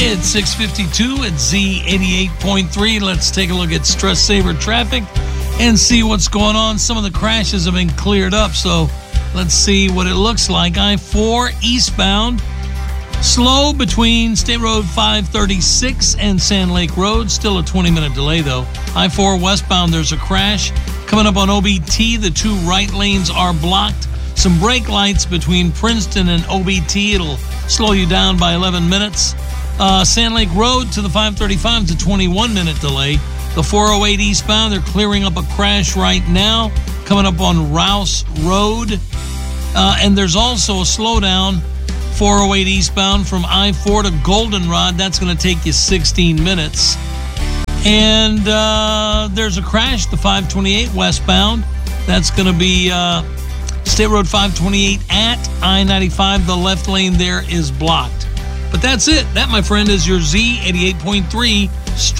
It's 6:52 at Z88.3. Let's take a look at Stress Saver traffic and see what's going on. Some of the crashes have been cleared up, so let's see what it looks like. I-4 eastbound, slow between State Road 536 and Sand Lake Road. Still a 20-minute delay, though. I-4 westbound, there's a crash. Coming up on OBT, the two right lanes are blocked. Some brake lights between Princeton and OBT. It'll slow you down by 11 minutes. Sand Lake Road to the 535 is a 21-minute delay. The 408 eastbound, they're clearing up a crash right now. Coming up on Rouse Road. And there's also a slowdown, 408 eastbound from I-4 to Goldenrod. That's going to take you 16 minutes. And there's a crash, the 528 westbound. That's going to be State Road 528 at I-95. The left lane there is blocked. But that's it. That, my friend, is your Z88.3